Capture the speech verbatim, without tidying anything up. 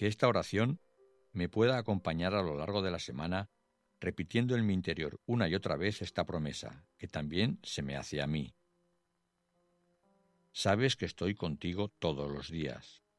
que esta oración me pueda acompañar a lo largo de la semana, repitiendo en mi interior una y otra vez esta promesa, que también se me hace a mí. Sabes que estoy contigo todos los días.